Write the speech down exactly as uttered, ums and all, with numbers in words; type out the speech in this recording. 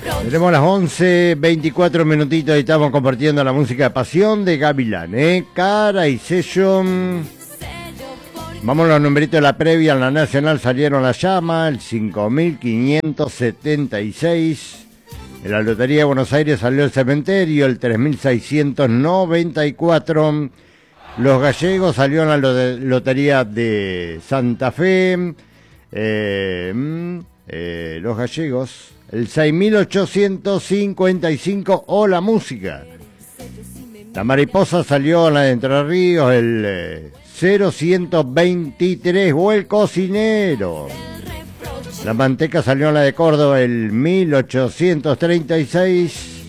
Tenemos las once, veinticuatro minutitos y estamos compartiendo la música de Pasión de Gavilán, ¿eh? Cara y sello. Vamos a los numeritos de la previa. En la Nacional salieron la llama, el cinco mil quinientos setenta y seis. En la Lotería de Buenos Aires salió el cementerio, el tres mil seiscientos noventa y cuatro. Los Gallegos salió en la Lotería de Santa Fe. Eh, eh, los Gallegos, el seis mil ochocientos cincuenta y cinco. O la música. La Mariposa salió en la de Entre Ríos, el eh, cero ciento veintitrés. O el Cocinero. La Manteca salió en la de Córdoba, el mil ochocientos treinta y seis.